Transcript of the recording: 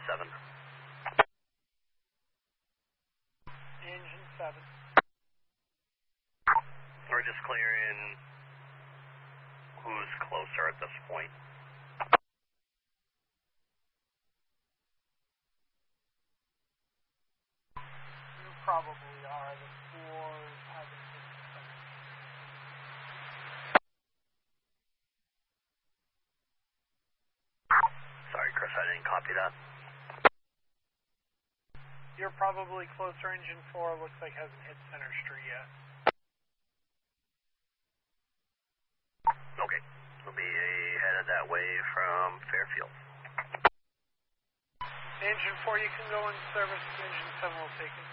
7. Engine 7. We're just clearing who's closer at this point. You probably are. The 4s haven't hit the center. Sorry, Chris, I didn't copy that. You're probably closer. Engine 4 looks like hasn't hit Center Street yet. Okay, we'll be headed that way from Fairfield. Engine 4, you can go in service. Engine 7 will take it.